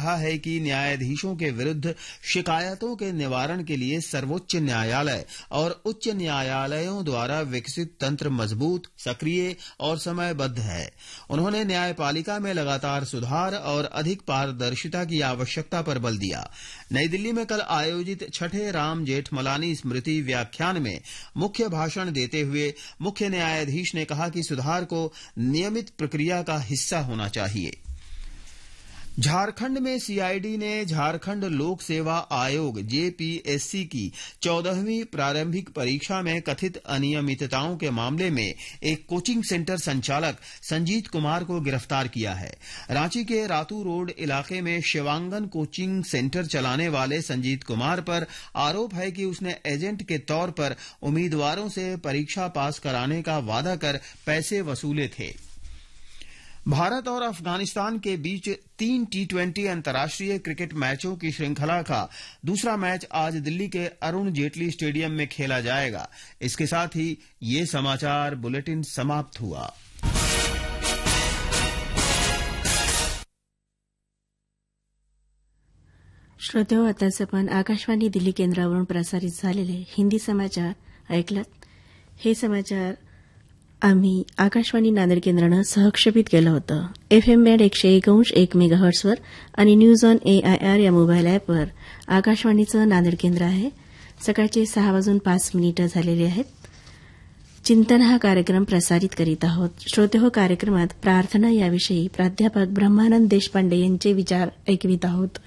कहा है कि न्यायाधीशों के विरुद्ध शिकायतों के निवारण के लिए सर्वोच्च न्यायालय और उच्च न्यायालयों द्वारा विकसित तंत्र मजबूत, सक्रिय और समयबद्ध है। उन्होंने न्यायपालिका में लगातार सुधार और अधिक पारदर्शिता की आवश्यकता पर बल दिया। नई दिल्ली में कल आयोजित छठे राम जेठमलानी स्मृति व्याख्यान में मुख्य भाषण देते हुए मुख्य न्यायाधीश ने कहा कि सुधार को नियमित प्रक्रिया का हिस्सा होना चाहिए। झारखंड में सीआईडी ने झारखंड लोक सेवा आयोग जेपीएससी की 14वीं प्रारंभिक परीक्षा में कथित अनियमितताओं के मामले में एक कोचिंग सेंटर संचालक संजीत कुमार को गिरफ्तार किया है। रांची के रातू रोड इलाके में शिवांगन कोचिंग सेंटर चलाने वाले संजीत कुमार पर आरोप है कि उसने एजेंट के तौर पर उम्मीदवारों से परीक्षा पास कराने का वादा कर पैसे वसूले थे। भारत और अफगानिस्तान के बीच 3 T20 अंतर्राष्ट्रीय क्रिकेट मैचों की श्रृंखला का दूसरा मैच आज दिल्ली के अरुण जेटली स्टेडियम में खेला जाएगा। इसके साथ ही ये समाचार बुलेटिन समाप्त हुआ। श्रोतेहो, आताच आपण आकाशवाणी दिल्ली केंद्रावरून प्रसारित झालेले हिंदी समाचार ऐकलात। हे समाचार आम्ही आकाशवाणी नांदेड केंद्रानं सहक्षेपित केलं होतं। एफएम बँड 101.1 मेगाहर्ट्झवर आणि न्यूज ऑन एआयआर या मोबाईल अॅपवर आकाशवाणीचं नांदेड केंद्र आहे। सकाळचे 6:05 झालेले आहेत। चिंतन हा कार्यक्रम प्रसारित करीत आहोत। श्रोतेहो, कार्यक्रमात प्रार्थना याविषयी प्राध्यापक ब्रह्मानंद देशपांडे यांचे विचार ऐकवित आहोत।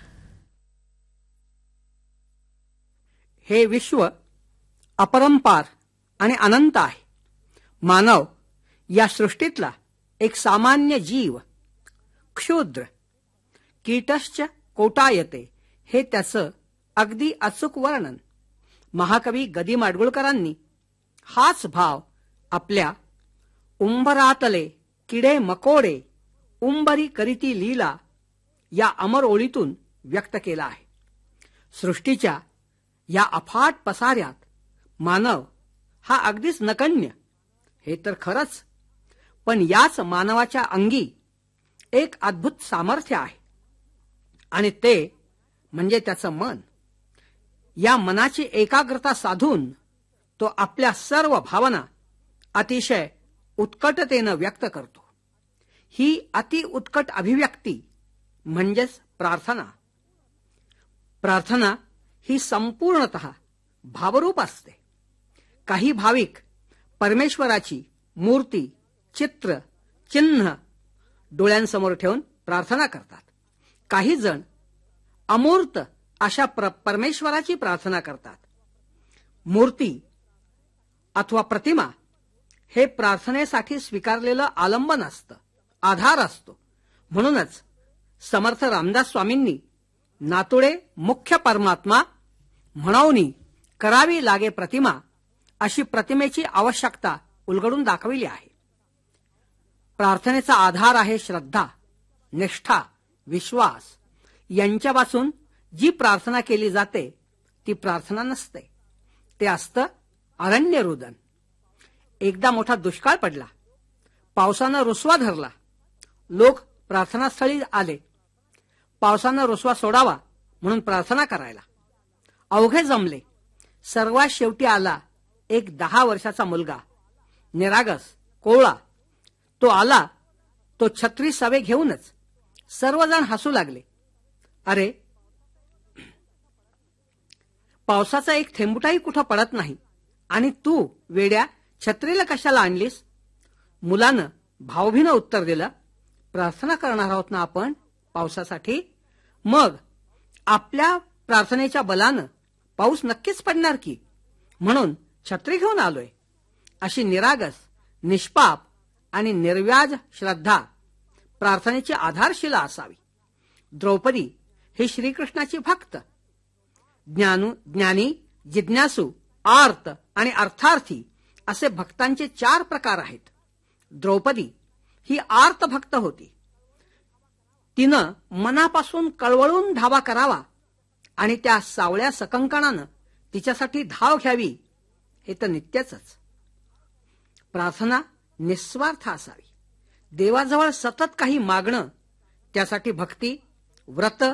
हे विश्व अपरंपार आणि अनंत आहे। मानव या सृष्टीतला एक सामान्य जीव, क्षुद्र, कीटश्च कोटायते हे त्याचं अगदी अचूक वर्णन महाकवी गदी माडगुळकरांनी हाच भाव आपल्या उंबरातले किडे मकोडे उंबरी करीती लीला या अमर ओळीतून व्यक्त केला आहे। सृष्टीच्या या अफाट पसाऱ्यात मानव हा अगदीच नगण्य हे तर खरंच, पण याच मानवाच्या अंगी एक अद्भुत सामर्थ्य आहे आणि ते म्हणजे त्याचं मन। या मनाची एकाग्रता साधून तो आपल्या सर्व भावना अतिशय उत्कटतेनं व्यक्त करतो। ही अति उत्कट अभिव्यक्ती म्हणजेच प्रार्थना। प्रार्थना ही संपूर्णतः भावरूप असते। काही भाविक परमेश्वराची मूर्ती, चित्र, चिन्ह डोळ्यांसमोर ठेवून प्रार्थना करतात। काही जण अमूर्त अशा परमेश्वराची प्रार्थना करतात। मूर्ती अथवा प्रतिमा हे प्रार्थनेसाठी स्वीकारलेलं आलंबन असतं, आधार असतो। म्हणूनच समर्थ रामदास स्वामींनी नातुडे मुख्य परमात्मा म्हणून करावी लागे प्रतिमा अशी प्रतिमेची आवश्यकता उलगडून दाखविली आहे। प्रार्थनेचा आधार आहे श्रद्धा, निष्ठा, विश्वास यांच्यापासून जी प्रार्थना केली जाते ती प्रार्थना नसते, ते असतं अरण्य रुदन। एकदा मोठा दुष्काळ पडला, पावसानं रुसवा धरला, लोक प्रार्थनास्थळी आले पावसानं रुसवा सोडावा म्हणून प्रार्थना करायला। अवघे जमले। सर्वात शेवटी आला एक 10 वर्षाचा मुलगा, निरागस, कोवळा। तो आला, तो छत्री सवे घेऊनच। सर्वजण हसू लागले। अरे, पावसाचा एक थेंबुटाही कुठं पडत नाही आणि तू वेड्या छत्रीला कशाला आणलीस? मुलानं भावभीनं उत्तर दिलं, प्रार्थना करणार आहोत ना आपण पावसासाठी, मग आपल्या प्रार्थनेच्या बलानं पाऊस नक्कीच पडणार की, म्हणून छत्री घेऊन आलोय। अशी निरागस, निष्पाप आणि निर्व्याज श्रद्धा प्रार्थनेची आधारशिला असावी। द्रौपदी ही श्रीकृष्णाची भक्त, ज्ञानी, जिज्ञासू, आर्त आणि अर्थार्थी असे भक्तांचे 4 प्रकार आहेत। द्रौपदी ही आर्त भक्त होती। तिनं मनापासून कळवळून धावा करावा आणि त्या सावळ्या सकंकणानं तिच्यासाठी धाव घ्यावी हे तर नित्यच। प्रार्थना निस्वार्थ असावी। देवाजवळ सतत काही मागणं, त्यासाठी भक्ती, व्रत,